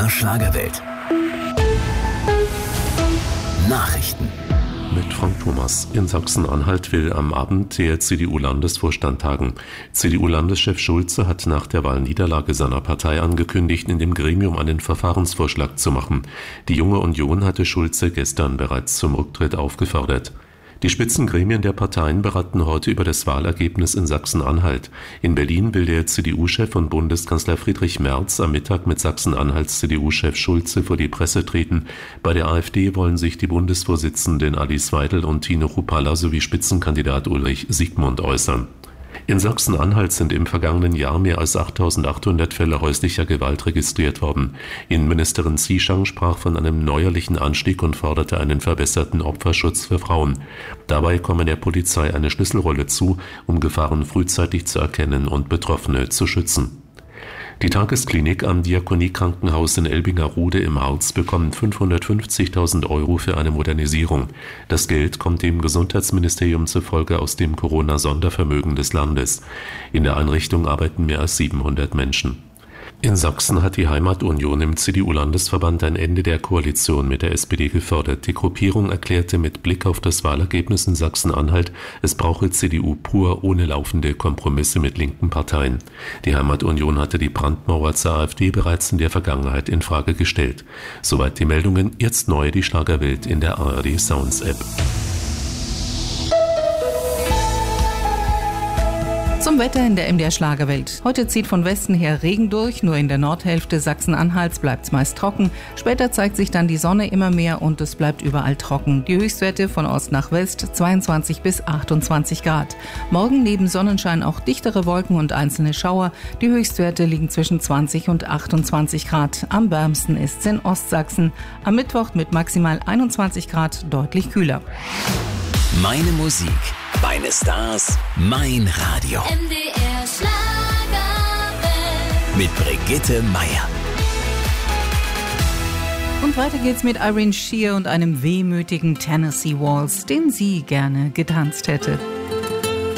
MDR Schlagerwelt. Nachrichten. Mit Frank Thomas. In Sachsen-Anhalt will am Abend der CDU-Landesvorstand tagen. CDU-Landeschef Schulze hat nach der Wahlniederlage seiner Partei angekündigt, in dem Gremium einen Verfahrensvorschlag zu machen. Die Junge Union hatte Schulze gestern bereits zum Rücktritt aufgefordert. Die Spitzengremien der Parteien beraten heute über das Wahlergebnis in Sachsen-Anhalt. In Berlin will der CDU-Chef und Bundeskanzler Friedrich Merz am Mittag mit Sachsen-Anhalts CDU-Chef Schulze vor die Presse treten. Bei der AfD wollen sich die Bundesvorsitzenden Alice Weidel und Tino Kruppalla sowie Spitzenkandidat Ulrich Siegmund äußern. In Sachsen-Anhalt sind im vergangenen Jahr mehr als 8.800 Fälle häuslicher Gewalt registriert worden. Innenministerin Zieschang sprach von einem neuerlichen Anstieg und forderte einen verbesserten Opferschutz für Frauen. Dabei komme der Polizei eine Schlüsselrolle zu, um Gefahren frühzeitig zu erkennen und Betroffene zu schützen. Die Tagesklinik am Diakoniekrankenhaus in Elbingerode im Harz bekommt 550.000 € für eine Modernisierung. Das Geld kommt dem Gesundheitsministerium zufolge aus dem Corona-Sondervermögen des Landes. In der Einrichtung arbeiten mehr als 700 Menschen. In Sachsen hat die Heimatunion im CDU-Landesverband ein Ende der Koalition mit der SPD gefordert. Die Gruppierung erklärte mit Blick auf das Wahlergebnis in Sachsen-Anhalt, es brauche CDU pur ohne laufende Kompromisse mit linken Parteien. Die Heimatunion hatte die Brandmauer zur AfD bereits in der Vergangenheit in Frage gestellt. Soweit die Meldungen, jetzt neu die Schlagerwelt in der ARD Sounds App. Zum Wetter in der MDR Schlagerwelt. Heute zieht von Westen her Regen durch, nur in der Nordhälfte Sachsen-Anhalts bleibt es meist trocken. Später zeigt sich dann die Sonne immer mehr und es bleibt überall trocken. Die Höchstwerte von Ost nach West 22 bis 28 Grad. Morgen neben Sonnenschein auch dichtere Wolken und einzelne Schauer. Die Höchstwerte liegen zwischen 20 und 28 Grad. Am wärmsten ist es in Ostsachsen. Am Mittwoch mit maximal 21 Grad deutlich kühler. Meine Musik, meine Stars, mein Radio. MDR Schlagerwelt. Mit Brigitte Meier. Und weiter geht's mit Irene Shear und einem wehmütigen Tennessee Waltz, den sie gerne getanzt hätte.